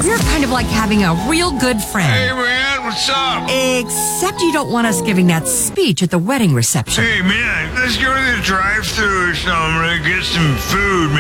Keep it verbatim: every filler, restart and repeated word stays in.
We're kind of like having a real good friend. Hey, man, what's up? Except you don't want us giving that speech at the wedding reception. Hey, man, let's go to the drive-thru or something and get some food, man.